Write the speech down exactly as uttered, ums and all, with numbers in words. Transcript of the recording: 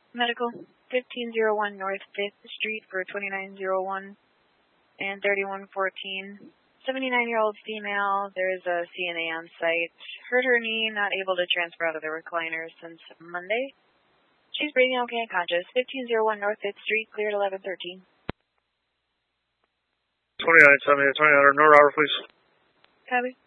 Medical, fifteen oh one North fifth Street for twenty-nine oh one and thirty-one fourteen. seventy-nine-year-old female, there is a C N A on site. Hurt her knee, not able to transfer out of the recliner since Monday. She's breathing okay and conscious. fifteen oh one North fifth Street, cleared eleven thirteen. twenty-nine, seventy, twenty-nine, North Robert, please. Copy.